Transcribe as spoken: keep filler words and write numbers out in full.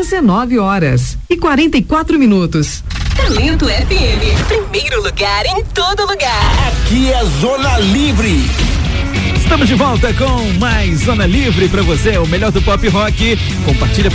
dezenove horas e quarenta e quatro minutos. Talento F M, primeiro lugar em todo lugar. Aqui é Zona Livre. Estamos de volta com mais Zona Livre pra você, o melhor do pop rock. Compartilha